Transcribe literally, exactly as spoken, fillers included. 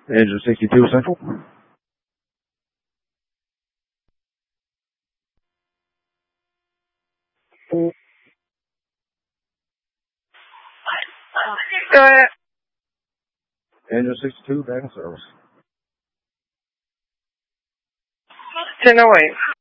Engine sixty-two Central. Go ahead. Engine sixty-two, back in service. ten oh eight.